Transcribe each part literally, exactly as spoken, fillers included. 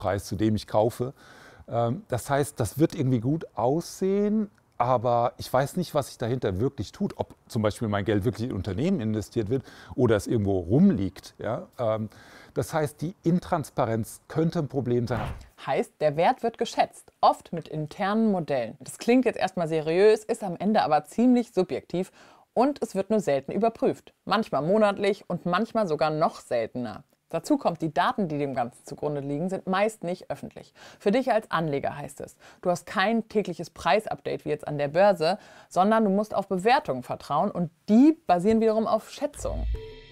Preis, zu dem ich kaufe. Ähm, das heißt, das wird irgendwie gut aussehen, aber ich weiß nicht, was sich dahinter wirklich tut. Ob zum Beispiel mein Geld wirklich in Unternehmen investiert wird oder es irgendwo rumliegt. Ja? Ähm, das heißt, die Intransparenz könnte ein Problem sein. Heißt, der Wert wird geschätzt, oft mit internen Modellen. Das klingt jetzt erstmal seriös, ist am Ende aber ziemlich subjektiv und es wird nur selten überprüft. Manchmal monatlich und manchmal sogar noch seltener. Dazu kommt, die Daten, die dem Ganzen zugrunde liegen, sind meist nicht öffentlich. Für dich als Anleger heißt es, du hast kein tägliches Preisupdate wie jetzt an der Börse, sondern du musst auf Bewertungen vertrauen und die basieren wiederum auf Schätzungen.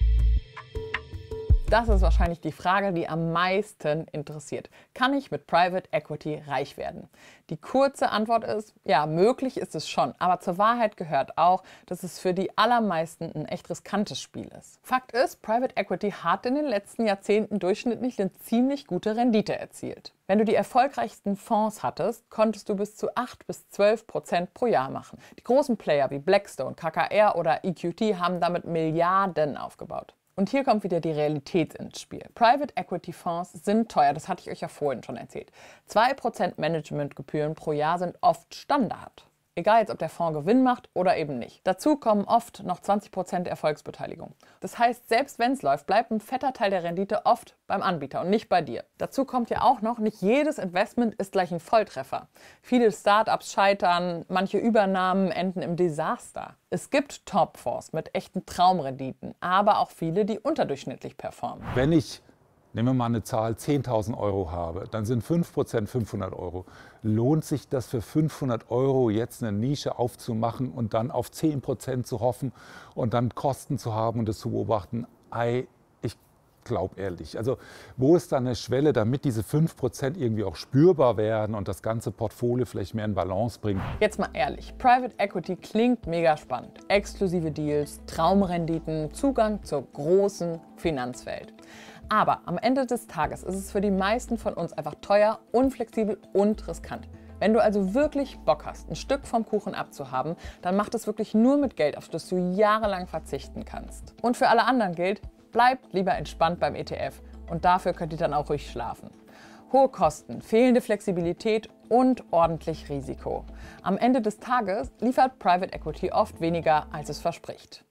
Das ist wahrscheinlich die Frage, die am meisten interessiert. Kann ich mit Private Equity reich werden? Die kurze Antwort ist, ja, möglich ist es schon. Aber zur Wahrheit gehört auch, dass es für die allermeisten ein echt riskantes Spiel ist. Fakt ist, Private Equity hat in den letzten Jahrzehnten durchschnittlich eine ziemlich gute Rendite erzielt. Wenn du die erfolgreichsten Fonds hattest, konntest du bis zu acht bis zwölf Prozent pro Jahr machen. Die großen Player wie Blackstone, K K R oder E Q T haben damit Milliarden aufgebaut. Und hier kommt wieder die Realität ins Spiel. Private Equity Fonds sind teuer, das hatte ich euch ja vorhin schon erzählt. zwei Prozent Managementgebühren pro Jahr sind oft Standard. Egal jetzt, ob der Fonds Gewinn macht oder eben nicht. Dazu kommen oft noch zwanzig Prozent Erfolgsbeteiligung. Das heißt, selbst wenn es läuft, bleibt ein fetter Teil der Rendite oft beim Anbieter und nicht bei dir. Dazu kommt ja auch noch, nicht jedes Investment ist gleich ein Volltreffer. Viele Startups scheitern, manche Übernahmen enden im Desaster. Es gibt Top-Fonds mit echten Traumrenditen, aber auch viele, die unterdurchschnittlich performen. Wenn ich, nehmen wir mal eine Zahl, zehntausend Euro habe, dann sind fünf Prozent fünfhundert Euro. Lohnt sich das für fünfhundert Euro jetzt eine Nische aufzumachen und dann auf zehn Prozent zu hoffen und dann Kosten zu haben und das zu beobachten? Ei, ich glaube ehrlich. Also wo ist da eine Schwelle, damit diese fünf Prozent irgendwie auch spürbar werden und das ganze Portfolio vielleicht mehr in Balance bringen? Jetzt mal ehrlich, Private Equity klingt mega spannend. Exklusive Deals, Traumrenditen, Zugang zur großen Finanzwelt. Aber am Ende des Tages ist es für die meisten von uns einfach teuer, unflexibel und riskant. Wenn du also wirklich Bock hast, ein Stück vom Kuchen abzuhaben, dann mach das wirklich nur mit Geld, auf das du jahrelang verzichten kannst. Und für alle anderen gilt, bleibt lieber entspannt beim E T F und dafür könnt ihr dann auch ruhig schlafen. Hohe Kosten, fehlende Flexibilität und ordentlich Risiko. Am Ende des Tages liefert Private Equity oft weniger, als es verspricht.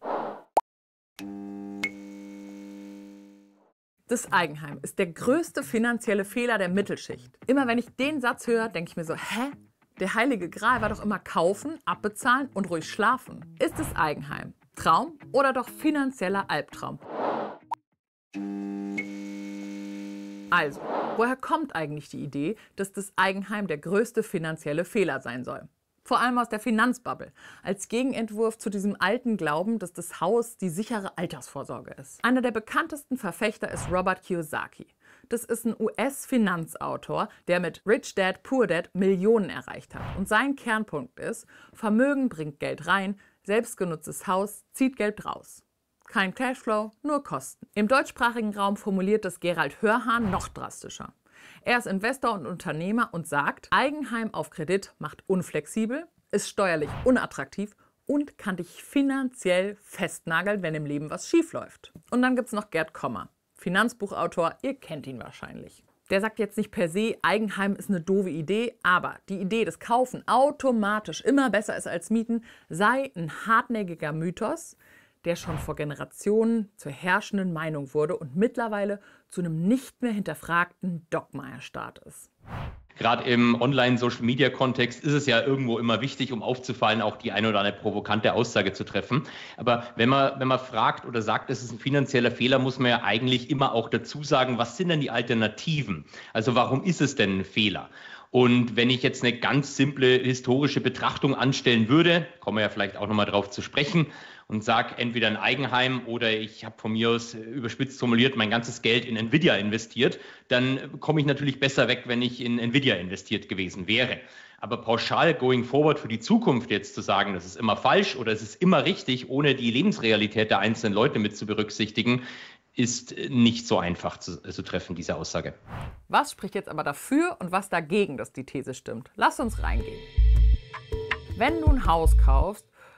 Das Eigenheim ist der größte finanzielle Fehler der Mittelschicht. Immer wenn ich den Satz höre, denke ich mir so, hä? Der heilige Gral war doch immer kaufen, abbezahlen und ruhig schlafen. Ist das Eigenheim Traum oder doch finanzieller Albtraum? Also, woher kommt eigentlich die Idee, dass das Eigenheim der größte finanzielle Fehler sein soll? Vor allem aus der Finanzbubble, als Gegenentwurf zu diesem alten Glauben, dass das Haus die sichere Altersvorsorge ist. Einer der bekanntesten Verfechter ist Robert Kiyosaki. Das ist ein U S-Finanzautor, der mit Rich Dad, Poor Dad Millionen erreicht hat. Und sein Kernpunkt ist, Vermögen bringt Geld rein, selbstgenutztes Haus zieht Geld raus. Kein Cashflow, nur Kosten. Im deutschsprachigen Raum formuliert das Gerald Hörhan noch drastischer. Er ist Investor und Unternehmer und sagt, Eigenheim auf Kredit macht unflexibel, ist steuerlich unattraktiv und kann dich finanziell festnageln, wenn im Leben was schief läuft. Und dann gibt es noch Gerd Kommer, Finanzbuchautor, ihr kennt ihn wahrscheinlich. Der sagt jetzt nicht per se, Eigenheim ist eine doofe Idee, aber die Idee, dass Kaufen automatisch immer besser ist als Mieten, sei ein hartnäckiger Mythos, der schon vor Generationen zur herrschenden Meinung wurde und mittlerweile zu einem nicht mehr hinterfragten Dogma erstarrt ist. Gerade im Online-Social-Media-Kontext ist es ja irgendwo immer wichtig, um aufzufallen, auch die eine oder andere provokante Aussage zu treffen. Aber wenn man, wenn man fragt oder sagt, es ist ein finanzieller Fehler, muss man ja eigentlich immer auch dazu sagen, was sind denn die Alternativen? Also warum ist es denn ein Fehler? Und wenn ich jetzt eine ganz simple historische Betrachtung anstellen würde, kommen wir ja vielleicht auch nochmal drauf zu sprechen, und sage entweder ein Eigenheim oder ich habe von mir aus überspitzt formuliert mein ganzes Geld in Nvidia investiert, dann komme ich natürlich besser weg, wenn ich in Nvidia investiert gewesen wäre. Aber pauschal going forward für die Zukunft jetzt zu sagen, das ist immer falsch oder es ist immer richtig, ohne die Lebensrealität der einzelnen Leute mit zu berücksichtigen, ist nicht so einfach zu, zu treffen, diese Aussage. Was spricht jetzt aber dafür und was dagegen, dass die These stimmt? Lass uns reingehen. Wenn du ein Haus kaufst,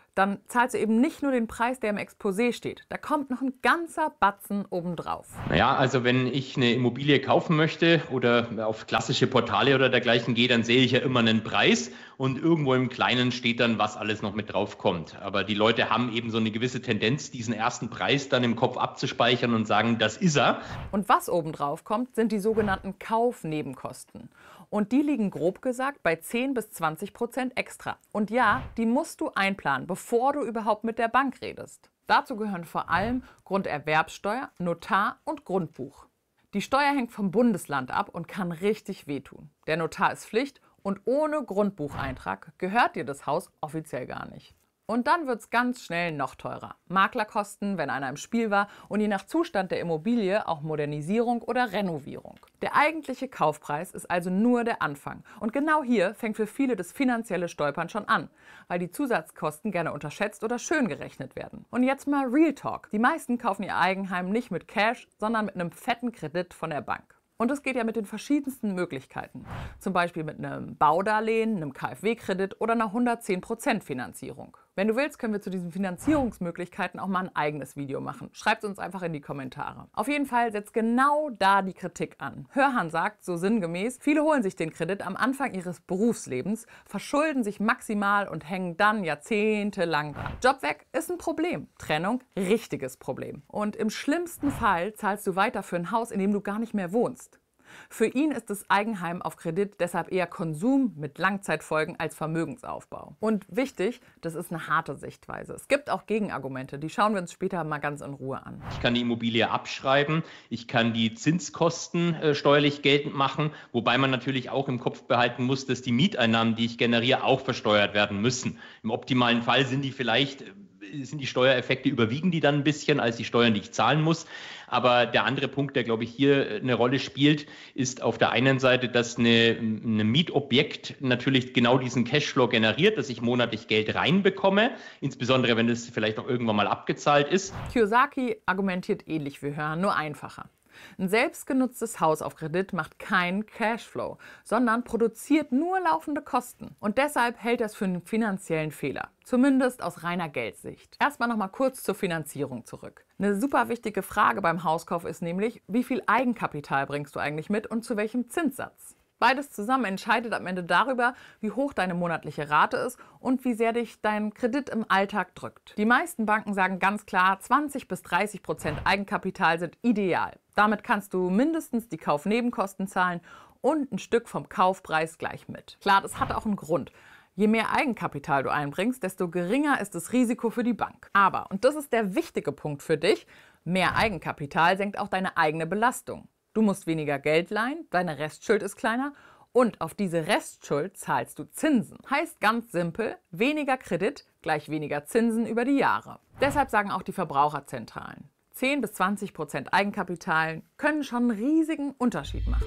dann zahlst du eben nicht nur den Preis, der im Exposé steht. Da kommt noch ein ganzer Batzen obendrauf. Naja, also wenn ich eine Immobilie kaufen möchte oder auf klassische Portale oder dergleichen gehe, dann sehe ich ja immer einen Preis und irgendwo im Kleinen steht dann, was alles noch mit drauf kommt. Aber die Leute haben eben so eine gewisse Tendenz, diesen ersten Preis dann im Kopf abzuspeichern und sagen, das ist er. Und was obendrauf kommt, sind die sogenannten Kaufnebenkosten. Und die liegen grob gesagt bei zehn bis zwanzig Prozent extra. Und ja, die musst du einplanen, bevor du überhaupt mit der Bank redest. Dazu gehören vor allem Grunderwerbsteuer, Notar und Grundbuch. Die Steuer hängt vom Bundesland ab und kann richtig wehtun. Der Notar ist Pflicht und ohne Grundbucheintrag gehört dir das Haus offiziell gar nicht. Und dann wird es ganz schnell noch teurer. Maklerkosten, wenn einer im Spiel war, und je nach Zustand der Immobilie auch Modernisierung oder Renovierung. Der eigentliche Kaufpreis ist also nur der Anfang. Und genau hier fängt für viele das finanzielle Stolpern schon an, weil die Zusatzkosten gerne unterschätzt oder schön gerechnet werden. Und jetzt mal Real Talk. Die meisten kaufen ihr Eigenheim nicht mit Cash, sondern mit einem fetten Kredit von der Bank. Und das geht ja mit den verschiedensten Möglichkeiten. Zum Beispiel mit einem Baudarlehen, einem K f W-Kredit oder einer hundertzehn Prozent Finanzierung. Wenn du willst, können wir zu diesen Finanzierungsmöglichkeiten auch mal ein eigenes Video machen. Schreibt es uns einfach in die Kommentare. Auf jeden Fall setzt genau da die Kritik an. Hörhan sagt so sinngemäß, viele holen sich den Kredit am Anfang ihres Berufslebens, verschulden sich maximal und hängen dann jahrzehntelang dran. Job weg ist ein Problem. Trennung, richtiges Problem. Und im schlimmsten Fall zahlst du weiter für ein Haus, in dem du gar nicht mehr wohnst. Für ihn ist das Eigenheim auf Kredit deshalb eher Konsum mit Langzeitfolgen als Vermögensaufbau. Und wichtig, das ist eine harte Sichtweise. Es gibt auch Gegenargumente, die schauen wir uns später mal ganz in Ruhe an. Ich kann die Immobilie abschreiben, ich kann die Zinskosten äh, steuerlich geltend machen, wobei man natürlich auch im Kopf behalten muss, dass die Mieteinnahmen, die ich generiere, auch versteuert werden müssen. Im optimalen Fall sind die vielleicht... sind die Steuereffekte, überwiegen die dann ein bisschen als die Steuern, die ich zahlen muss. Aber der andere Punkt, der, glaube ich, hier eine Rolle spielt, ist auf der einen Seite, dass eine, ein Mietobjekt natürlich genau diesen Cashflow generiert, dass ich monatlich Geld reinbekomme, insbesondere wenn es vielleicht noch irgendwann mal abgezahlt ist. Kiyosaki argumentiert ähnlich wie Hörhan, nur einfacher. Ein selbstgenutztes Haus auf Kredit macht keinen Cashflow, sondern produziert nur laufende Kosten. Und deshalb hält das für einen finanziellen Fehler, zumindest aus reiner Geldsicht. Erstmal noch mal kurz zur Finanzierung zurück. Eine super wichtige Frage beim Hauskauf ist nämlich, wie viel Eigenkapital bringst du eigentlich mit und zu welchem Zinssatz? Beides zusammen entscheidet am Ende darüber, wie hoch deine monatliche Rate ist und wie sehr dich dein Kredit im Alltag drückt. Die meisten Banken sagen ganz klar, zwanzig bis dreißig Prozent Eigenkapital sind ideal. Damit kannst du mindestens die Kaufnebenkosten zahlen und ein Stück vom Kaufpreis gleich mit. Klar, das hat auch einen Grund. Je mehr Eigenkapital du einbringst, desto geringer ist das Risiko für die Bank. Aber, und das ist der wichtige Punkt für dich, mehr Eigenkapital senkt auch deine eigene Belastung. Du musst weniger Geld leihen, deine Restschuld ist kleiner und auf diese Restschuld zahlst du Zinsen. Heißt ganz simpel, weniger Kredit gleich weniger Zinsen über die Jahre. Deshalb sagen auch die Verbraucherzentralen, zehn bis zwanzig Prozent Eigenkapital können schon einen riesigen Unterschied machen.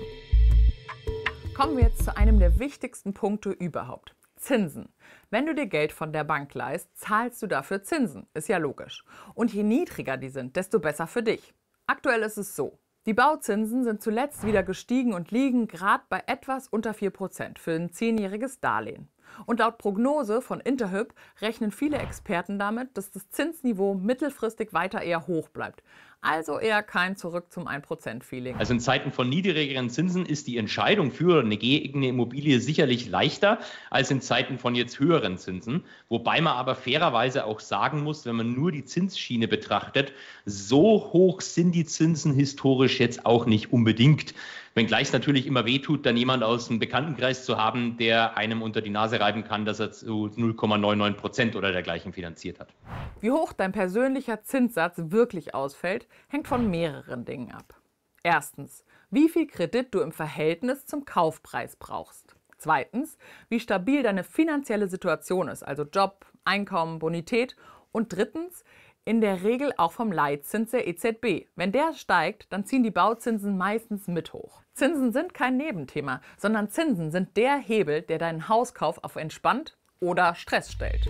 Kommen wir jetzt zu einem der wichtigsten Punkte überhaupt. Zinsen. Wenn du dir Geld von der Bank leihst, zahlst du dafür Zinsen. Ist ja logisch. Und je niedriger die sind, desto besser für dich. Aktuell ist es so. Die Bauzinsen sind zuletzt wieder gestiegen und liegen gerade bei etwas unter vier Prozent für ein zehnjähriges Darlehen. Und laut Prognose von Interhyp rechnen viele Experten damit, dass das Zinsniveau mittelfristig weiter eher hoch bleibt. Also eher kein Zurück zum ein Prozent Feeling. Also in Zeiten von niedrigeren Zinsen ist die Entscheidung für eine eigene Immobilie sicherlich leichter als in Zeiten von jetzt höheren Zinsen. Wobei man aber fairerweise auch sagen muss, wenn man nur die Zinsschiene betrachtet, so hoch sind die Zinsen historisch jetzt auch nicht unbedingt. Wenngleich es natürlich immer wehtut, dann jemand aus dem Bekanntenkreis zu haben, der einem unter die Nase reiben kann, dass er zu null Komma neunundneunzig Prozent oder dergleichen finanziert hat. Wie hoch dein persönlicher Zinssatz wirklich ausfällt, hängt von mehreren Dingen ab. Erstens, wie viel Kredit du im Verhältnis zum Kaufpreis brauchst. Zweitens, wie stabil deine finanzielle Situation ist, also Job, Einkommen, Bonität. Und drittens, in der Regel auch vom Leitzins der E Z B. Wenn der steigt, dann ziehen die Bauzinsen meistens mit hoch. Zinsen sind kein Nebenthema, sondern Zinsen sind der Hebel, der deinen Hauskauf auf entspannt oder Stress stellt.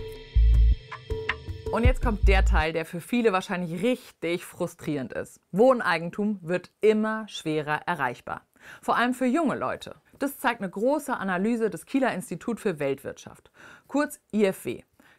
Und jetzt kommt der Teil, der für viele wahrscheinlich richtig frustrierend ist. Wohneigentum wird immer schwerer erreichbar. Vor allem für junge Leute. Das zeigt eine große Analyse des Kieler Institut für Weltwirtschaft, kurz I F W.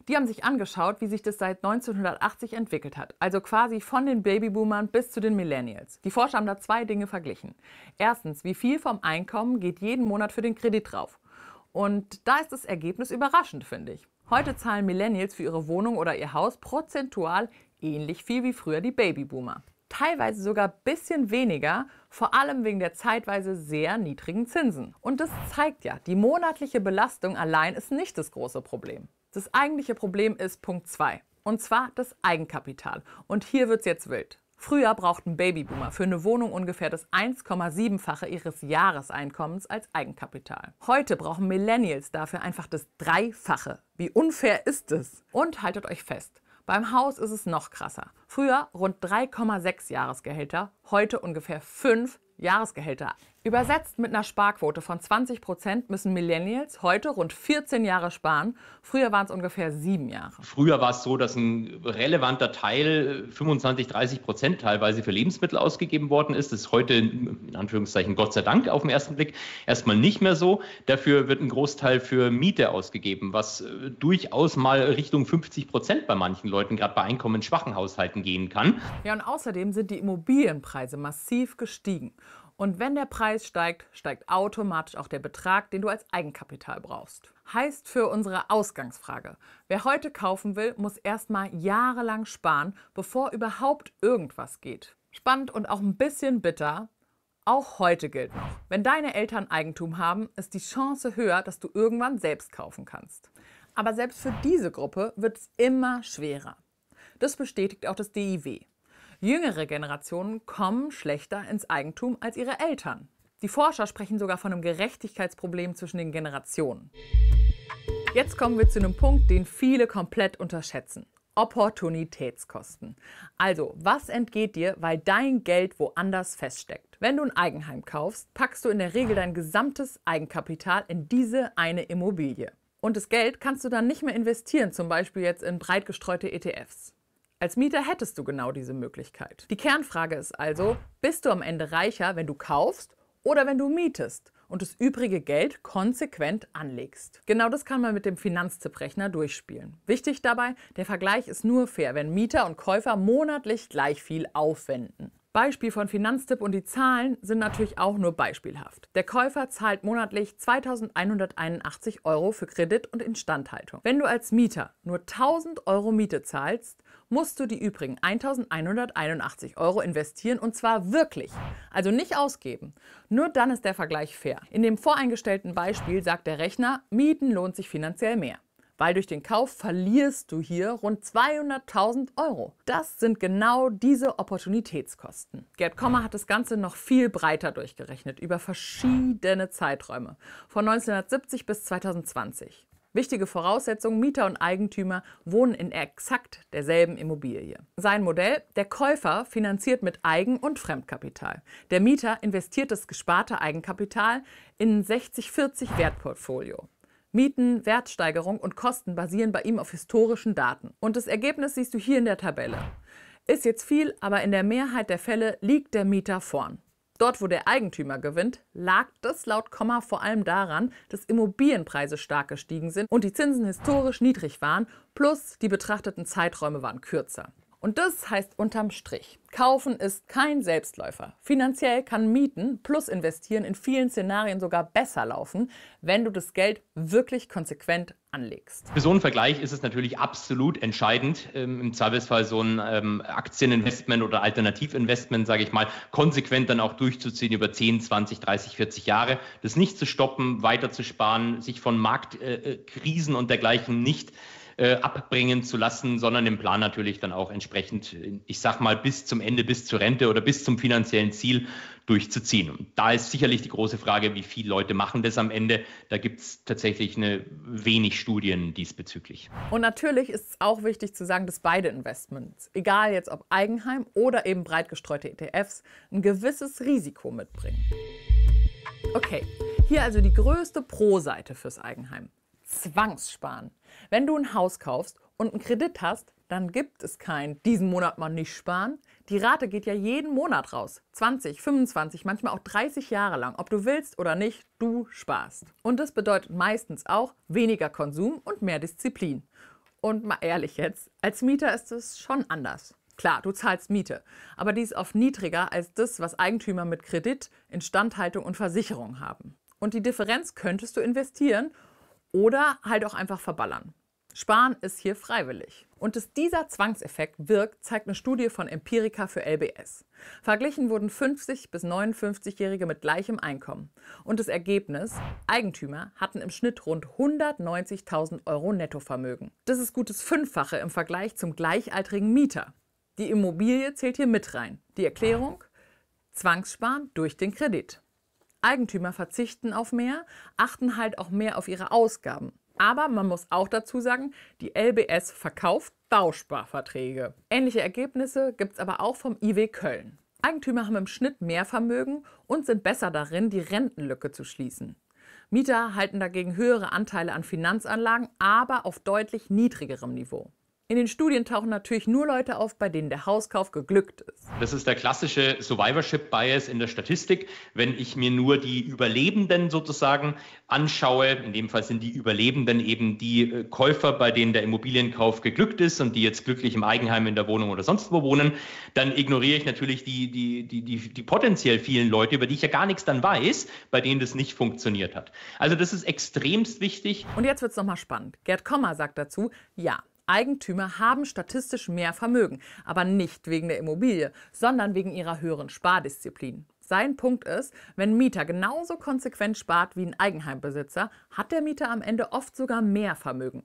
Die haben sich angeschaut, wie sich das seit neunzehnhundertachtzig entwickelt hat, also quasi von den Babyboomern bis zu den Millennials. Die Forscher haben da zwei Dinge verglichen. Erstens, wie viel vom Einkommen geht jeden Monat für den Kredit drauf? Und da ist das Ergebnis überraschend, finde ich. Heute zahlen Millennials für ihre Wohnung oder ihr Haus prozentual ähnlich viel wie früher die Babyboomer. Teilweise sogar ein bisschen weniger, vor allem wegen der zeitweise sehr niedrigen Zinsen. Und das zeigt ja, die monatliche Belastung allein ist nicht das große Problem. Das eigentliche Problem ist Punkt zwei, und zwar das Eigenkapital. Und hier wird es jetzt wild. Früher brauchten Babyboomer für eine Wohnung ungefähr das eins Komma sieben-fache ihres Jahreseinkommens als Eigenkapital. Heute brauchen Millennials dafür einfach das Dreifache. Wie unfair ist es? Und haltet euch fest. Beim Haus ist es noch krasser. Früher rund drei Komma sechs Jahresgehälter, heute ungefähr fünf Jahresgehälter. Übersetzt mit einer Sparquote von zwanzig Prozent müssen Millennials heute rund vierzehn Jahre sparen. Früher waren es ungefähr sieben Jahre. Früher war es so, dass ein relevanter Teil, fünfundzwanzig, dreißig Prozent teilweise für Lebensmittel ausgegeben worden ist. Das ist heute, in Anführungszeichen, Gott sei Dank auf den ersten Blick, erstmal nicht mehr so. Dafür wird ein Großteil für Miete ausgegeben, was durchaus mal Richtung fünfzig Prozent bei manchen Leuten, gerade bei einkommensschwachen Haushalten, gehen kann. Ja, und außerdem sind die Immobilienpreise massiv gestiegen. Und wenn der Preis steigt, steigt automatisch auch der Betrag, den du als Eigenkapital brauchst. Heißt für unsere Ausgangsfrage, wer heute kaufen will, muss erstmal jahrelang sparen, bevor überhaupt irgendwas geht. Spannend und auch ein bisschen bitter. Auch heute gilt noch, wenn deine Eltern Eigentum haben, ist die Chance höher, dass du irgendwann selbst kaufen kannst. Aber selbst für diese Gruppe wird es immer schwerer. Das bestätigt auch das D I W. Jüngere Generationen kommen schlechter ins Eigentum als ihre Eltern. Die Forscher sprechen sogar von einem Gerechtigkeitsproblem zwischen den Generationen. Jetzt kommen wir zu einem Punkt, den viele komplett unterschätzen. Opportunitätskosten. Also, was entgeht dir, weil dein Geld woanders feststeckt? Wenn du ein Eigenheim kaufst, packst du in der Regel dein gesamtes Eigenkapital in diese eine Immobilie. Und das Geld kannst du dann nicht mehr investieren, zum Beispiel jetzt in breit gestreute E T Fs. Als Mieter hättest du genau diese Möglichkeit. Die Kernfrage ist also, bist du am Ende reicher, wenn du kaufst oder wenn du mietest und das übrige Geld konsequent anlegst? Genau das kann man mit dem Finanztipprechner durchspielen. Wichtig dabei, der Vergleich ist nur fair, wenn Mieter und Käufer monatlich gleich viel aufwenden. Beispiel von Finanztipp und die Zahlen sind natürlich auch nur beispielhaft. Der Käufer zahlt monatlich zweitausendeinhunderteinundachtzig Euro für Kredit und Instandhaltung. Wenn du als Mieter nur tausend Euro Miete zahlst, musst du die übrigen eintausendeinhunderteinundachtzig Euro investieren und zwar wirklich, also nicht ausgeben. Nur dann ist der Vergleich fair. In dem voreingestellten Beispiel sagt der Rechner, Mieten lohnt sich finanziell mehr. Weil durch den Kauf verlierst du hier rund zweihunderttausend Euro. Das sind genau diese Opportunitätskosten. Gerd Kommer hat das Ganze noch viel breiter durchgerechnet, über verschiedene Zeiträume, von neunzehnhundertsiebzig bis zweitausendzwanzig. Wichtige Voraussetzung, Mieter und Eigentümer wohnen in exakt derselben Immobilie. Sein Modell, der Käufer finanziert mit Eigen- und Fremdkapital. Der Mieter investiert das gesparte Eigenkapital in ein sechzig vierzig Wertportfolio. Mieten, Wertsteigerung und Kosten basieren bei ihm auf historischen Daten. Und das Ergebnis siehst du hier in der Tabelle. Ist jetzt viel, aber in der Mehrheit der Fälle liegt der Mieter vorn. Dort, wo der Eigentümer gewinnt, lag das laut Kommer vor allem daran, dass Immobilienpreise stark gestiegen sind und die Zinsen historisch niedrig waren, plus die betrachteten Zeiträume waren kürzer. Und das heißt unterm Strich, kaufen ist kein Selbstläufer. Finanziell kann Mieten plus Investieren in vielen Szenarien sogar besser laufen, wenn du das Geld wirklich konsequent anlegst. Für so einen Vergleich ist es natürlich absolut entscheidend, ähm, im Zweifelsfall so ein ähm, Aktieninvestment oder Alternativinvestment, sage ich mal, konsequent dann auch durchzuziehen über zehn, zwanzig, dreißig, vierzig Jahre, das nicht zu stoppen, weiter zu sparen, sich von Marktkrisen äh, und dergleichen nicht Äh, abbringen zu lassen, sondern den Plan natürlich dann auch entsprechend, ich sag mal, bis zum Ende, bis zur Rente oder bis zum finanziellen Ziel durchzuziehen. Und da ist sicherlich die große Frage, wie viele Leute machen das am Ende. Da gibt es tatsächlich eine, wenig Studien diesbezüglich. Und natürlich ist es auch wichtig zu sagen, dass beide Investments, egal jetzt ob Eigenheim oder eben breit gestreute E T Fs, ein gewisses Risiko mitbringen. Okay, hier also die größte Pro-Seite fürs Eigenheim. Zwangssparen. Wenn du ein Haus kaufst und einen Kredit hast, dann gibt es kein diesen Monat mal nicht sparen. Die Rate geht ja jeden Monat raus. zwanzig, fünfundzwanzig, manchmal auch dreißig Jahre lang. Ob du willst oder nicht, du sparst. Und das bedeutet meistens auch weniger Konsum und mehr Disziplin. Und mal ehrlich jetzt, als Mieter ist es schon anders. Klar, du zahlst Miete, aber die ist oft niedriger als das, was Eigentümer mit Kredit, Instandhaltung und Versicherung haben. Und die Differenz könntest du investieren oder halt auch einfach verballern. Sparen ist hier freiwillig. Und dass dieser Zwangseffekt wirkt, zeigt eine Studie von Empirica für L B S. Verglichen wurden fünfzig- bis neunundfünfzigjährige mit gleichem Einkommen. Und das Ergebnis: Eigentümer hatten im Schnitt rund hundertneunzigtausend Euro Nettovermögen. Das ist gutes Fünffache im Vergleich zum gleichaltrigen Mieter. Die Immobilie zählt hier mit rein. Die Erklärung: Zwangssparen durch den Kredit. Eigentümer verzichten auf mehr, achten halt auch mehr auf ihre Ausgaben. Aber man muss auch dazu sagen, die L B S verkauft Bausparverträge. Ähnliche Ergebnisse gibt es aber auch vom I W Köln. Eigentümer haben im Schnitt mehr Vermögen und sind besser darin, die Rentenlücke zu schließen. Mieter halten dagegen höhere Anteile an Finanzanlagen, aber auf deutlich niedrigerem Niveau. In den Studien tauchen natürlich nur Leute auf, bei denen der Hauskauf geglückt ist. Das ist der klassische Survivorship-Bias in der Statistik. Wenn ich mir nur die Überlebenden sozusagen anschaue, in dem Fall sind die Überlebenden eben die Käufer, bei denen der Immobilienkauf geglückt ist und die jetzt glücklich im Eigenheim, in der Wohnung oder sonst wo wohnen, dann ignoriere ich natürlich die, die, die, die, die potenziell vielen Leute, über die ich ja gar nichts dann weiß, bei denen das nicht funktioniert hat. Also das ist extremst wichtig. Und jetzt wird es nochmal spannend. Gerd Kommer sagt dazu, ja, Eigentümer haben statistisch mehr Vermögen, aber nicht wegen der Immobilie, sondern wegen ihrer höheren Spardisziplin. Sein Punkt ist, wenn Mieter genauso konsequent spart wie ein Eigenheimbesitzer, hat der Mieter am Ende oft sogar mehr Vermögen.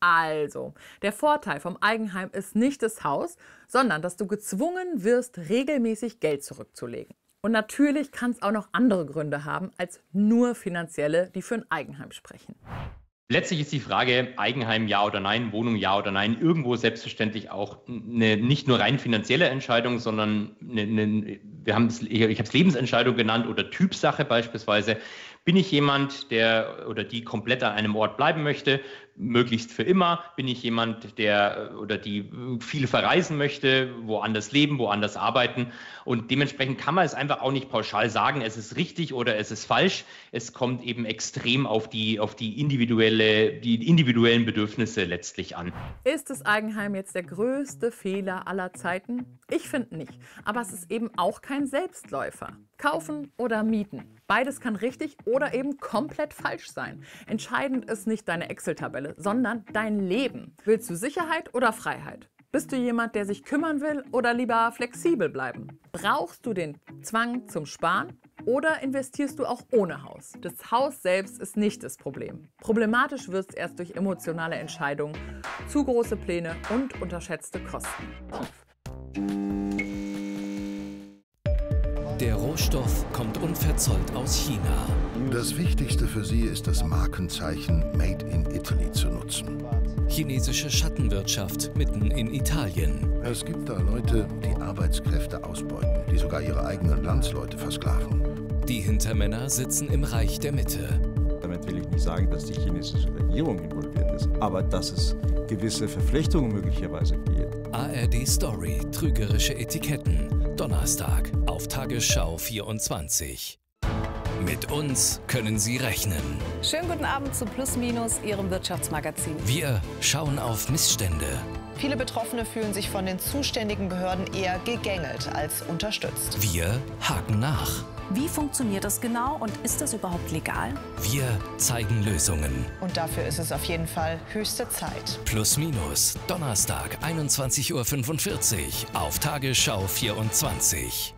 Also, der Vorteil vom Eigenheim ist nicht das Haus, sondern dass du gezwungen wirst, regelmäßig Geld zurückzulegen. Und natürlich kann es auch noch andere Gründe haben, als nur finanzielle, die für ein Eigenheim sprechen. Letztlich ist die Frage, Eigenheim ja oder nein, Wohnung ja oder nein, irgendwo selbstverständlich auch eine nicht nur rein finanzielle Entscheidung, sondern eine, eine, wir haben es, ich habe es Lebensentscheidung genannt oder Typsache beispielsweise. Bin ich jemand, der oder die komplett an einem Ort bleiben möchte, möglichst für immer? Bin ich jemand, der oder die viel verreisen möchte, woanders leben, woanders arbeiten? Und dementsprechend kann man es einfach auch nicht pauschal sagen, es ist richtig oder es ist falsch. Es kommt eben extrem auf die, auf die individuelle, die individuellen Bedürfnisse letztlich an. Ist das Eigenheim jetzt der größte Fehler aller Zeiten? Ich finde nicht. Aber es ist eben auch kein Selbstläufer. Kaufen oder mieten. Beides kann richtig oder eben komplett falsch sein. Entscheidend ist nicht deine Excel-Tabelle, sondern dein Leben. Willst du Sicherheit oder Freiheit? Bist du jemand, der sich kümmern will oder lieber flexibel bleiben? Brauchst du den Zwang zum Sparen oder investierst du auch ohne Haus? Das Haus selbst ist nicht das Problem. Problematisch wird es erst durch emotionale Entscheidungen, zu große Pläne und unterschätzte Kosten. Der Rohstoff kommt unverzollt aus China. Das Wichtigste für sie ist das Markenzeichen Made in Italy zu nutzen. Chinesische Schattenwirtschaft mitten in Italien. Es gibt da Leute, die Arbeitskräfte ausbeuten, die sogar ihre eigenen Landsleute versklaven. Die Hintermänner sitzen im Reich der Mitte. Damit will ich nicht sagen, dass die chinesische Regierung involviert ist, aber dass es gewisse Verflechtungen möglicherweise gibt. A R D Story, trügerische Etiketten. Donnerstag auf Tagesschau vierundzwanzig. Mit uns können Sie rechnen. Schönen guten Abend zu Plus Minus, Ihrem Wirtschaftsmagazin. Wir schauen auf Missstände. Viele Betroffene fühlen sich von den zuständigen Behörden eher gegängelt als unterstützt. Wir haken nach. Wie funktioniert das genau und ist das überhaupt legal? Wir zeigen Lösungen. Und dafür ist es auf jeden Fall höchste Zeit. Plus Minus, Donnerstag, einundzwanzig Uhr fünfundvierzig auf Tagesschau vierundzwanzig.